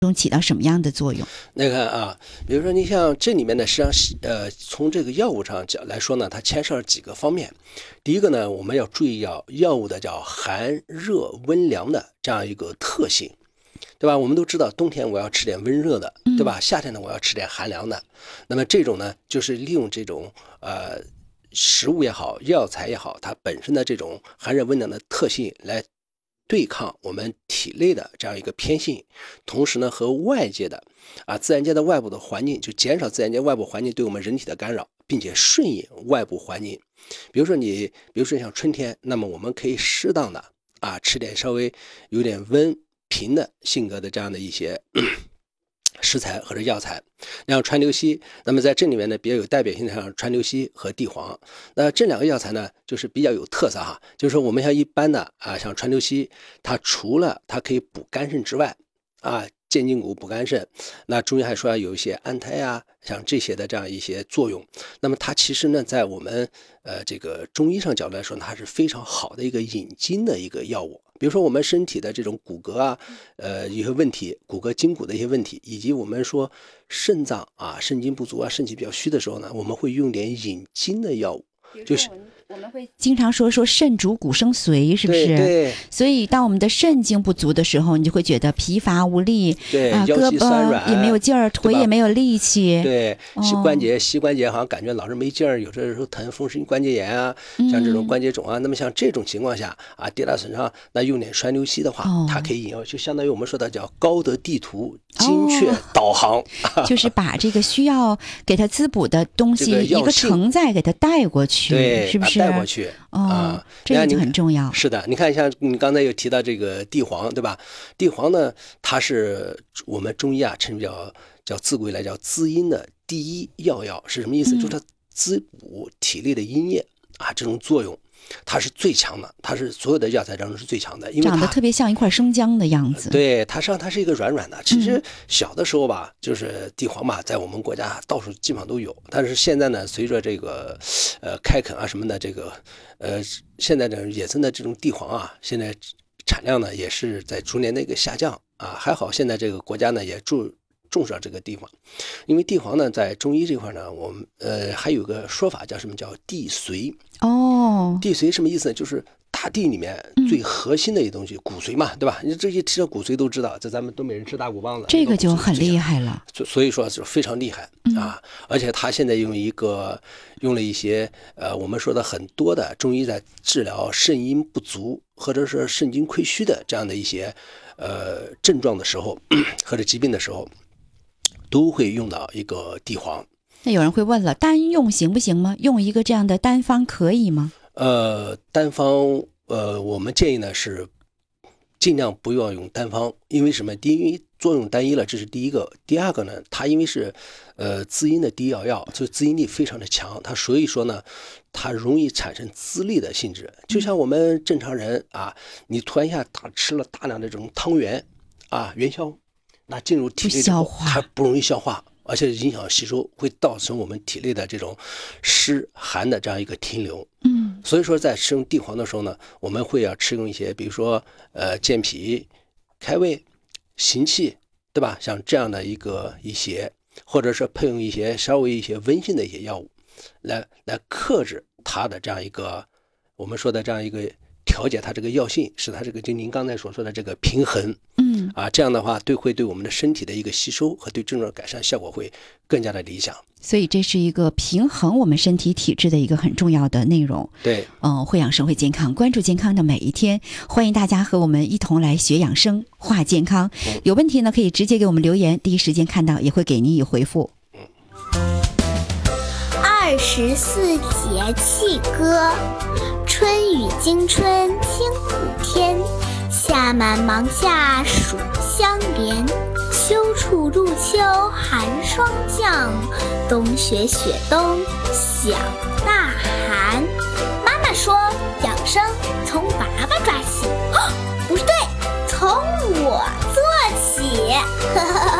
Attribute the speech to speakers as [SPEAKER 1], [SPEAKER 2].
[SPEAKER 1] 中起到什么样的作用？
[SPEAKER 2] 那个啊，比如说你像这里面呢，实际上从这个药物上讲来说呢，它牵涉了几个方面。第一个呢，我们要注意药物的叫寒热温凉的这样一个特性，对吧？我们都知道冬天我要吃点温热的，对吧？夏天呢我要吃点寒凉的。那么这种呢，就是利用这种食物也好，药材也好，它本身的这种寒热温凉的特性来对抗我们体内的这样一个偏性，同时呢和外界的自然界的外部的环境，就减少自然界外部环境对我们人体的干扰，并且顺应外部环境。比如说像春天，那么我们可以适当的吃点稍微有点温平的性格的这样的一些食材或者药材，像川流犀，那么在这里面呢比较有代表性的像川流犀和地黄。那这两个药材呢就是比较有特色哈，就是说我们像一般的像川流犀，它除了它可以补肝肾之外健筋骨补肝肾，那中医还说有一些安胎像这些的这样一些作用。那么它其实呢在我们这个中医上角度来说呢，它是非常好的一个引经的一个药物。比如说我们身体的这种骨骼一些问题，骨骼筋骨的一些问题，以及我们说肾脏肾精不足肾气比较虚的时候呢，我们会用点引经的药物，就是
[SPEAKER 1] 我们会经常说肾主骨生髓，是不是？
[SPEAKER 2] 对。
[SPEAKER 1] 所以当我们的肾精不足的时候，你就会觉得疲乏无力，
[SPEAKER 2] 对，
[SPEAKER 1] 胳膊也没有劲儿，腿也没有力气。
[SPEAKER 2] 对，膝关节好像感觉老是没劲儿，有的时候疼，风湿关节炎像这种关节肿那么像这种情况下跌打损伤，那用点川流犀的话，它可以引就相当于我们说的叫高德地图，精确导航，
[SPEAKER 1] 就是把这个需要给它滋补的东西一个承载给它带过去，
[SPEAKER 2] 对，
[SPEAKER 1] 是不是？
[SPEAKER 2] 带过去
[SPEAKER 1] 这个就很重要。
[SPEAKER 2] 是的，你看像你刚才有提到这个地黄，对吧？地黄呢，它是我们中医称叫自古以来叫滋阴的第一药，是什么意思？就是它滋补体内的阴液这种作用，它是最强的，它是所有的药材当中是最强的，因为
[SPEAKER 1] 长得特别像一块生姜的样子。
[SPEAKER 2] 对，它实际上它是一个软的。其实小的时候吧，就是地黄在我们国家到处基本上都有，但是现在呢，随着这个开垦什么的，这个现在的野生的这种地黄现在产量呢也是在逐年的一个下降还好现在这个国家呢也重视这个地方，因为地黄呢在中医这块呢，我们还有个说法叫什么叫地髓。地髓什么意思呢？就是大地里面最核心的一东西，骨髓嘛，对吧？你这些吃骨髓都知道，这咱们东北人吃大骨棒子，
[SPEAKER 1] 这个就很厉害了。
[SPEAKER 2] 所以说是非常厉害而且他现在用了一些我们说的很多的中医在治疗肾阴不足或者是肾精亏虚的这样的一些症状的时候或者疾病的时候，都会用到一个地黄。
[SPEAKER 1] 那有人会问了，单用行不行吗？用一个这样的单方可以吗？
[SPEAKER 2] 单方我们建议呢是尽量不要用单方，因为什么？第一，作用单一了，这是第一个。第二个呢，它因为是滋阴的第一药，所以滋阴力非常的强，它所以说呢，它容易产生滋腻的性质。就像我们正常人你突然一下吃了大量的这种汤圆元宵，那进入体内之后它不容易消化，而且影响吸收，会造成我们体内的这种湿寒的这样一个停留。所以说在吃用地黄的时候呢，我们会要吃用一些，比如说健脾、开胃、行气，对吧？像这样的一些，或者是配用一些稍微一些温性的一些药物，来克制它的这样一个我们说的这样一个调节它这个药性，使它这个就您刚才所说的这个平衡。这样的话会对我们的身体的一个吸收和对症状改善效果会更加的理想。
[SPEAKER 1] 所以这是一个平衡我们身体体质的一个很重要的内容。
[SPEAKER 2] 对，
[SPEAKER 1] 会养生会健康，关注健康的每一天，欢迎大家和我们一同来学养生话健康。有问题呢可以直接给我们留言，第一时间看到也会给您以回复。
[SPEAKER 3] 24节气歌，春雨惊春清谷天，夏满芒夏暑相连，秋处入秋寒霜降，冬雪雪冬响大寒。妈妈说养生从娃娃抓起，不对，从我做起。